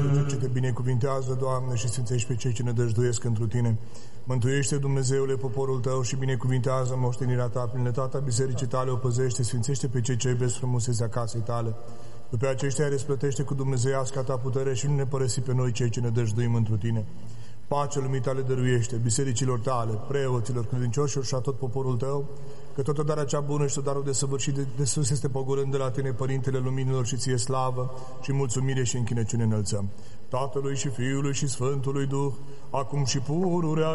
cei ce te binecuvintează, Doamne, și sfințești pe cei ce ne dăjduiesc întru Tine. Mântuiește, Dumnezeule, poporul Tău și binecuvintează moștenirea Ta. Plinătatea bisericii Tale o păzește, sfințește pe cei ce iubesc frumusețea casei Tale. După aceștia răsplătește cu dumnezeiasca Ta putere și nu ne părăsi pe noi cei ce ne dăjduim întru Tine. Pace lumii Tale dăruiește, bisericilor Tale, preoților, credincioșilor și a tot poporul Tău, că toată darea cea bună și tot darul desăvârșit de sus este pogorând de la Tine, Părintele Luminilor, și Ție slavă și mulțumire și închinăciune înălțăm. Tatălui și Fiului și Sfântului Duh, acum și pururea